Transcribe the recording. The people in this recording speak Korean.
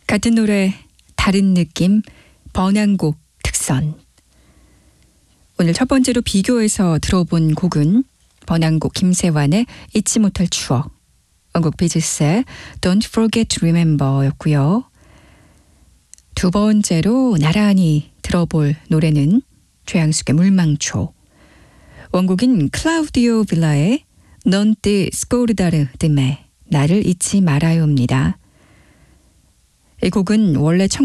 같은 노래 다른 느낌 번안곡 특선. 오늘 첫 번째로 비교해서 들어본 곡은 번안곡 김세환의 잊지 못할 추억, 원곡 비지스의 Don't Forget to Remember 였고요. 두 번째로 나란히 들어볼 노래는 최양숙의 물망초, 원곡인 클라우디오 빌라의 Non ti scordare di me, 나를 잊지 말아요입니다. 이 곡은 원래